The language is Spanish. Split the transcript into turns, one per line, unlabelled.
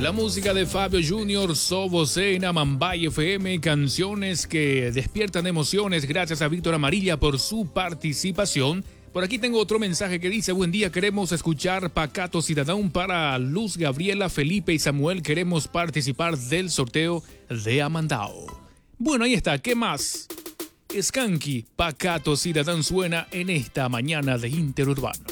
La música de Fabio Junior, Sobose en Amambay FM, canciones que despiertan emociones. Gracias a Víctor Amarilla por su participación. Por aquí tengo otro mensaje que dice: buen día, queremos escuchar Pacato Ciudadano para Luz, Gabriela, Felipe y Samuel. Queremos participar del sorteo de Amandao. Bueno, ahí está, ¿qué más? Skanky, Pacato Ciudadano suena en esta mañana de Interurbano.